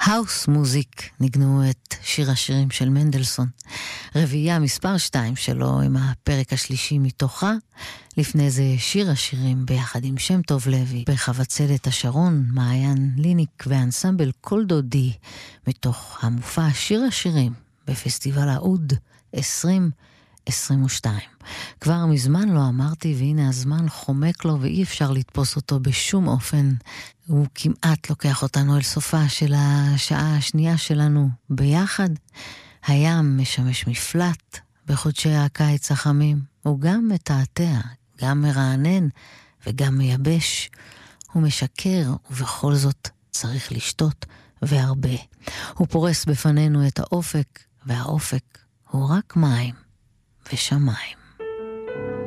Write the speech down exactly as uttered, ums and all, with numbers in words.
האוס מוזיק ניגנו את שיר השירים של מנדלסון. רביעייה מספר שתיים שלו עם הפרק השלישי מתוכה. לפני זה שיר השירים ביחד עם שם טוב לוי בחבצלת השרון, מעיין ליניק ואנסמבל כל דודי מתוך המופע שיר השירים בפסטיבל האוד עשרים עשרים ושתיים. כבר מזמן לא אמרתי, והנה הזמן חומק לו ואי אפשר לתפוס אותו בשום אופן. הוא כמעט לוקח אותנו אל סופה של השעה השנייה שלנו ביחד. הים משמש מפלט בחודשי הקיץ החמים. הוא גם מתעתע, גם מרענן וגם מייבש. הוא משקר ובכל זאת צריך לשתות והרבה. הוא פורס בפנינו את האופק, והאופק הוא רק מים ושמיים.